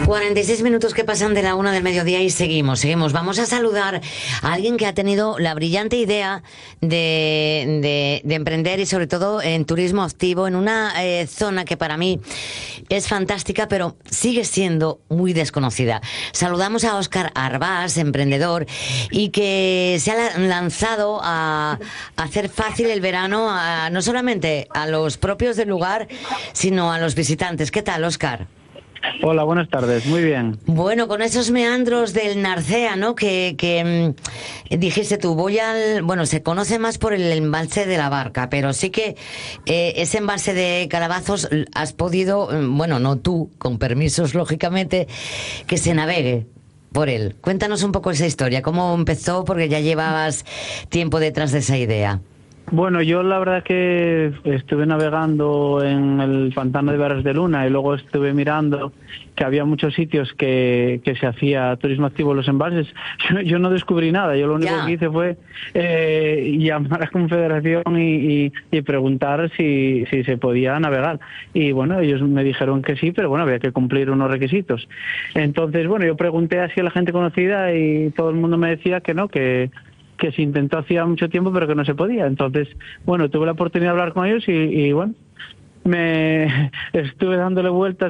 46 minutos que pasan de la 1 del mediodía y seguimos. Vamos a saludar a alguien que ha tenido la brillante idea de emprender y sobre todo en turismo activo en una zona que para mí es fantástica, pero sigue siendo muy desconocida. Saludamos a Óscar Arbás, emprendedor, y que se ha lanzado a hacer fácil el verano no solamente a los propios del lugar, sino a los visitantes. ¿Qué tal, Óscar? Hola, buenas tardes, muy bien. Bueno, con esos meandros del Narcea, ¿no? Que dijiste tú, bueno, se conoce más por el embalse de la Barca, pero sí que ese embalse de Calabazos has podido, bueno, no tú, con permisos, lógicamente, que se navegue por él. Cuéntanos un poco esa historia, cómo empezó, porque ya llevabas tiempo detrás de esa idea. Bueno, yo la verdad que estuve navegando en el pantano de Barras de Luna y luego estuve mirando que había muchos sitios que se hacía turismo activo en los embalses. Yo no descubrí nada, yo lo único que hice fue llamar a la Confederación y preguntar si se podía navegar. Y bueno, ellos me dijeron que sí, pero bueno, había que cumplir unos requisitos. Entonces, bueno, yo pregunté así a la gente conocida y todo el mundo me decía que no, que se intentó hacía mucho tiempo pero que no se podía. Entonces, bueno, tuve la oportunidad de hablar con ellos y bueno, me estuve dándole vueltas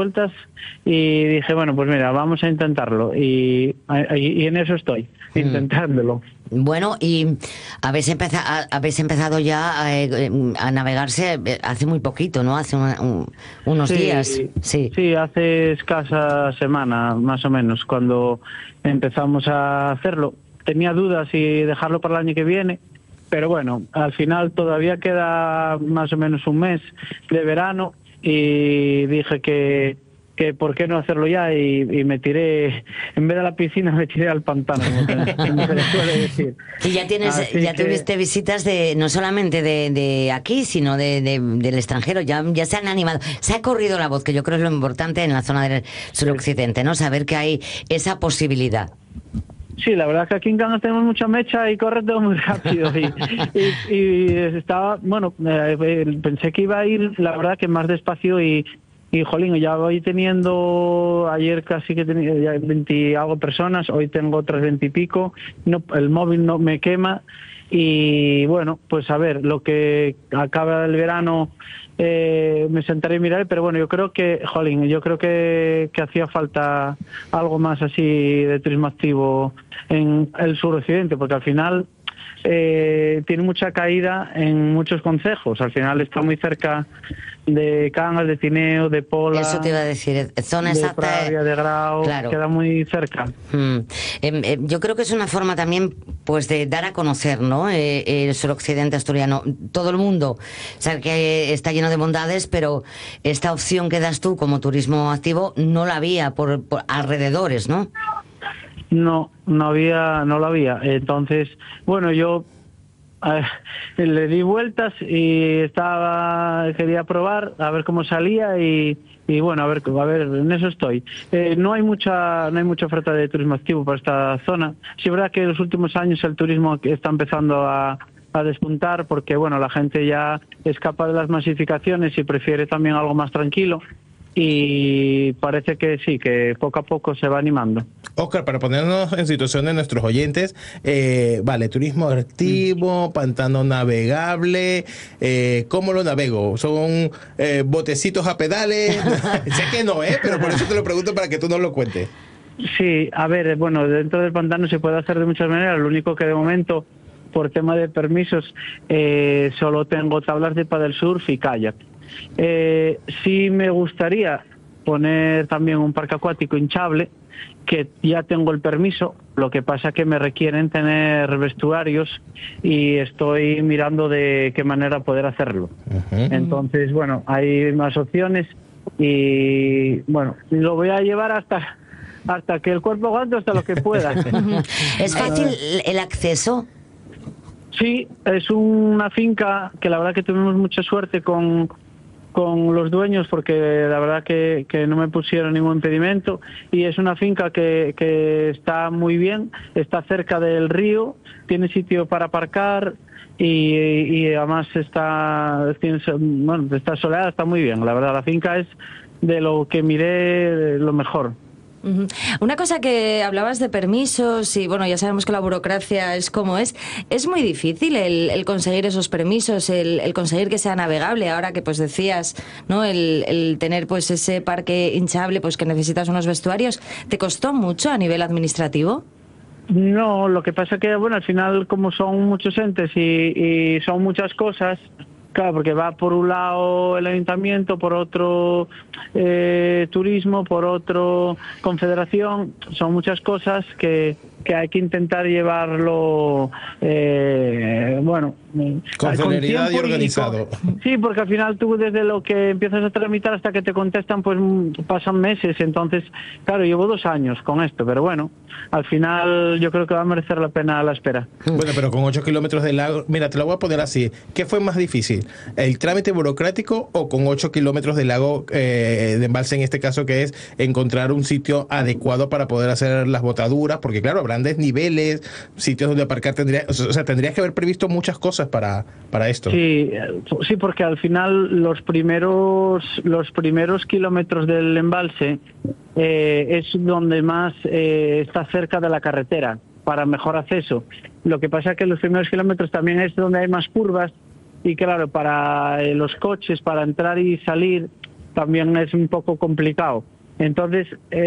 y dije, bueno, pues mira, vamos a intentarlo y en eso estoy, intentándolo. Bueno, y habéis empezado ya a navegarse hace muy poquito, ¿no? Hace unos días. Sí, hace escasa semana, más o menos, cuando empezamos a hacerlo. Tenía dudas si dejarlo para el año que viene, pero bueno, al final todavía queda más o menos un mes de verano y dije que por qué no hacerlo ya y me tiré, en vez de a la piscina me tiré al pantano, como se le suele decir. Y ya tuviste visitas no solamente de aquí, sino del extranjero, ya se han animado, se ha corrido la voz, que yo creo es lo importante en la zona del suroccidente, ¿no? Saber que hay esa posibilidad. Sí, la verdad es que aquí en Cangas tenemos mucha mecha y corre todo muy rápido y estaba, bueno, pensé que iba a ir, la verdad que más despacio y jolín, ya voy teniendo, ayer casi que tenía ya 20 algo personas, hoy tengo otras 20 y pico, no, el móvil no me quema y bueno, pues a ver, lo que acaba el verano me sentaré a mirar, pero bueno, yo creo que hacía falta algo más así de turismo activo en el suroccidente, porque al final tiene mucha caída en muchos concejos, al final está muy cerca de Cangas, de Tineo, de Pola. Eso te iba a decir, zona exacta de Pravia, de Grau, claro. Queda muy cerca. Yo creo que es una forma también pues de dar a conocer, ¿no? El suroccidente asturiano. Todo el mundo sabe que está lleno de bondades, pero esta opción que das tú como turismo activo no la había por alrededores, ¿no? No la había. Entonces, bueno, yo le di vueltas y quería probar a ver cómo salía y bueno, a ver, en eso estoy. No hay mucha oferta de turismo activo para esta zona. Sí, es verdad que en los últimos años el turismo está empezando a despuntar porque bueno, la gente ya escapa de las masificaciones y prefiere también algo más tranquilo. Y parece que sí, que poco a poco se va animando. Óscar, para ponernos en situación de nuestros oyentes, vale, turismo activo, pantano navegable, ¿cómo lo navego? ¿Son botecitos a pedales? Sé que no, pero por eso te lo pregunto para que tú nos lo cuentes. Sí, a ver, bueno, dentro del pantano se puede hacer de muchas maneras, lo único que de momento, por tema de permisos, solo tengo tablas de paddle surf y kayak. Sí me gustaría poner también un parque acuático hinchable, que ya tengo el permiso, lo que pasa que me requieren tener vestuarios y estoy mirando de qué manera poder hacerlo. Entonces, bueno, hay más opciones y bueno, lo voy a llevar hasta que el cuerpo aguante, hasta lo que pueda. ¿Es fácil el acceso? Sí, es una finca que la verdad que tuvimos mucha suerte con los dueños porque la verdad que no me pusieron ningún impedimento y es una finca que está muy bien, está cerca del río, tiene sitio para aparcar y además está soleada, está muy bien, la verdad la finca es de lo que miré lo mejor. Una cosa que hablabas de permisos y bueno, ya sabemos que la burocracia es como es muy difícil el conseguir esos permisos, el conseguir que sea navegable, ahora que pues decías, ¿no? El tener pues ese parque hinchable, pues que necesitas unos vestuarios, ¿te costó mucho a nivel administrativo? No, lo que pasa que, bueno, al final como son muchos entes y son muchas cosas, claro, porque va por un lado el ayuntamiento, por otro turismo, por otro confederación, son muchas cosas que hay que intentar llevarlo, bueno, con celeridad y organizado. Sí, porque al final tú desde lo que empiezas a tramitar hasta que te contestan, pues pasan meses. Entonces, claro, llevo 2 años con esto, pero bueno, al final yo creo que va a merecer la pena la espera. Bueno, pero con 8 kilómetros de lago, mira, te lo voy a poner así. ¿Qué fue más difícil? ¿El trámite burocrático o con 8 kilómetros de lago de embalse, en este caso, que es encontrar un sitio adecuado para poder hacer las botaduras? Porque claro, habrán desniveles, sitios donde aparcar, tendrías que haber previsto muchas cosas para esto. Sí, porque al final los primeros kilómetros del embalse es donde más está cerca de la carretera para mejor acceso. Lo que pasa es que los primeros kilómetros también es donde hay más curvas y claro, para los coches, para entrar y salir también es un poco complicado. Entonces,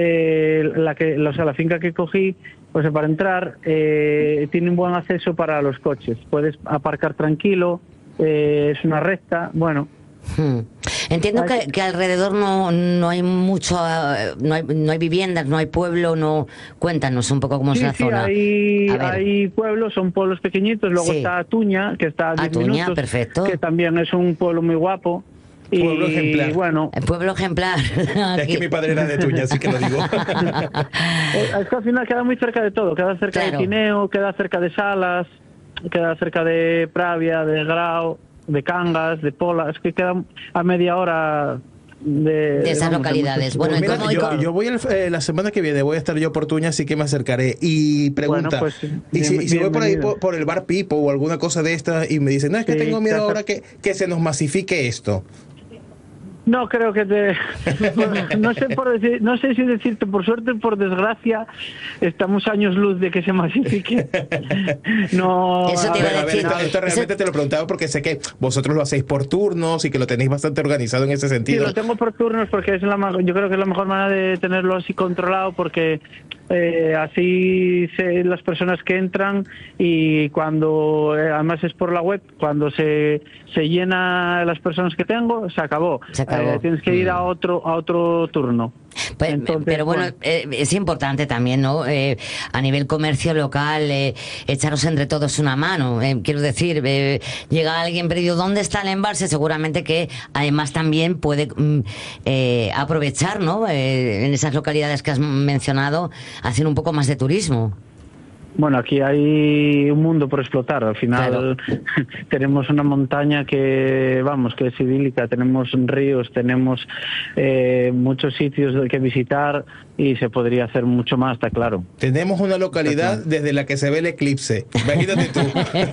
la finca que cogí, pues para entrar, tiene un buen acceso para los coches. Puedes aparcar tranquilo, es una recta, bueno. Entiendo que alrededor no hay mucho, no hay viviendas, no hay pueblo, no. Cuéntanos un poco cómo es la zona. Hay pueblos, son pueblos pequeñitos, luego está Atuña, que está a 10 minutos, perfecto. Que también es un pueblo muy guapo. Pueblo ejemplar. Bueno, el pueblo ejemplar. Es que mi padre era de Tuña, así que lo digo. Es que al final queda muy cerca de todo. Queda cerca de Tineo, queda cerca de Salas, queda cerca de Pravia, de Grau, de Cangas, de Pola. Es que queda a media hora de esas localidades. Bueno, pues mira, yo voy la semana que viene, voy a estar yo por Tuña, así que me acercaré. Y pregunta, bueno, pues, si voy por ahí por el bar Pipo o alguna cosa de esta y me dicen, no, es que tengo miedo ahora que se nos masifique esto. No creo que no sé si decirte por suerte o por desgracia, estamos años luz de que se masifique. No. Eso te iba a decir. Esto realmente te lo preguntaba porque sé que vosotros lo hacéis por turnos y que lo tenéis bastante organizado en ese sentido. Sí, lo tengo por turnos porque yo creo que es la mejor manera de tenerlo así controlado, porque así sé las personas que entran y cuando además es por la web, cuando se llena las personas que tengo, se acabó. Tienes que ir a otro turno. Entonces, pero bueno, es importante también, ¿no? A nivel comercio local, echaros entre todos una mano. Quiero decir, llega alguien perdido, ¿dónde está el embalse? Seguramente que además también puede aprovechar, ¿no? En esas localidades que has mencionado, hacer un poco más de turismo. Bueno, aquí hay un mundo por explotar. Al final tenemos una montaña que es idílica, tenemos ríos, tenemos muchos sitios que visitar y se podría hacer mucho más, está claro. Tenemos una localidad desde la que se ve el eclipse. Imagínate tú.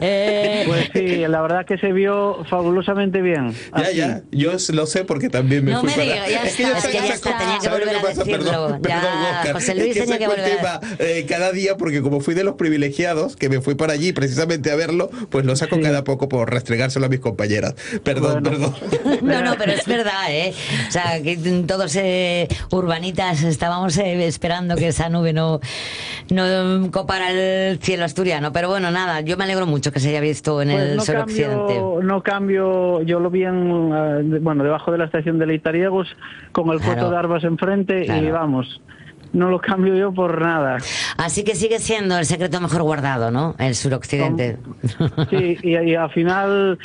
Pues sí, la verdad que se vio fabulosamente bien. Ya, yo lo sé porque también me fui para... Ya está, tenía que volver a decirlo. Perdón, Oscar. José Luis tenía que volver a... cada día, porque como fui de los privilegiados, que me fui para allí precisamente a verlo, pues lo saco cada poco por restregárselo a mis compañeras. Perdón. No, pero es verdad, ¿eh? O sea, que todos urbanitas estábamos esperando que esa nube no copara el cielo asturiano. Pero bueno, nada, yo me alegro mucho que se haya visto en el suroccidente. No cambio, yo lo vi debajo de la estación de Leitariegos, con el puerto de Arbas enfrente, y vamos, no lo cambio yo por nada. Así que sigue siendo el secreto mejor guardado, ¿no? El suroccidente. Sí, y al final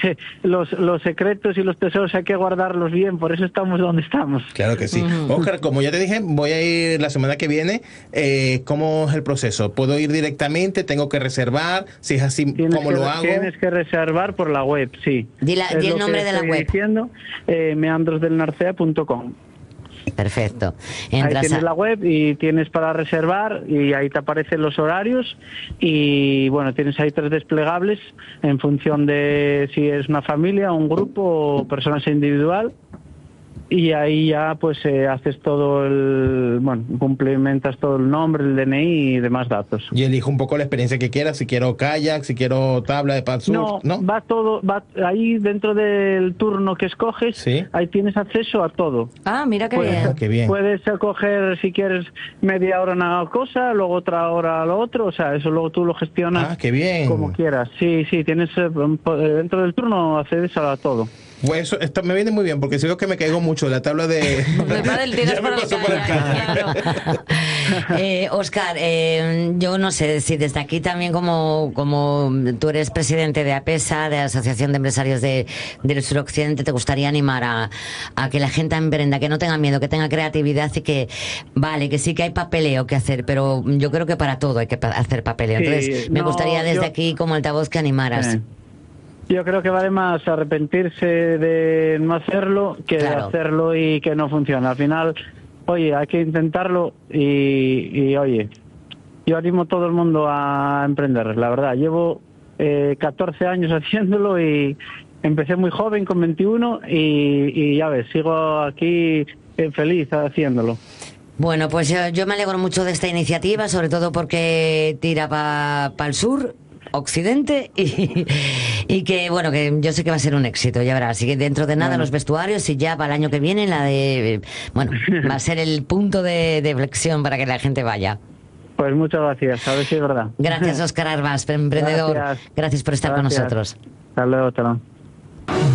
los secretos y los tesoros hay que guardarlos bien, por eso estamos donde estamos. Claro que sí. Óscar, como ya te dije, voy a ir la semana que viene. ¿Cómo es el proceso? ¿Puedo ir directamente? ¿Tengo que reservar? Si es así, ¿cómo lo hago? Tienes que reservar por la web, sí. Di el nombre de la web. Diciendo, meandrosdelnarcea.com. Perfecto. Ahí tienes la web y tienes para reservar y ahí te aparecen los horarios y bueno, tienes ahí 3 desplegables en función de si es una familia, un grupo o personas individual. y ahí ya pues haces todo cumplimentas todo el nombre, el DNI y demás datos. Y elijo un poco la experiencia que quiera, si quiero kayak, si quiero tabla de surf, ¿no? Va todo, ahí dentro del turno que escoges, ¿Sí? ahí tienes acceso a todo. Ah, mira qué Puedes, bien. Qué bien. Puedes coger, si quieres, media hora una cosa, luego otra hora lo otro, o sea, eso luego tú lo gestionas Qué bien. como quieras. Sí, tienes dentro del turno accedes a todo. Pues eso me viene muy bien, porque si veo que me caigo mucho la tabla de... De pádel tiras Ya me por el pasó por el kayak, kayak. claro. Óscar, yo no sé si desde aquí también como tú eres presidente de APESA, de la Asociación de Empresarios del Suroccidente, te gustaría animar a que la gente emprenda, que no tenga miedo, que tenga creatividad y que, vale, que sí que hay papeleo que hacer, pero yo creo que para todo hay que hacer papeleo. Entonces, me gustaría desde aquí como altavoz que animaras. Yo creo que vale más arrepentirse de no hacerlo que de hacerlo y que no funciona. Al final, oye, hay que intentarlo y oye, yo animo a todo el mundo a emprender, la verdad. Llevo 14 años haciéndolo y empecé muy joven, con 21, y ya ves, sigo aquí feliz haciéndolo. Bueno, pues yo me alegro mucho de esta iniciativa, sobre todo porque tira para el sur, occidente, y que bueno, que yo sé que va a ser un éxito, ya verás. Así que dentro de nada los vestuarios, y ya para el año que viene va a ser el punto de flexión para que la gente vaya. Pues muchas gracias, a ver si es verdad. Gracias, Óscar Arbas, emprendedor. Gracias por estar con nosotros. Hasta luego,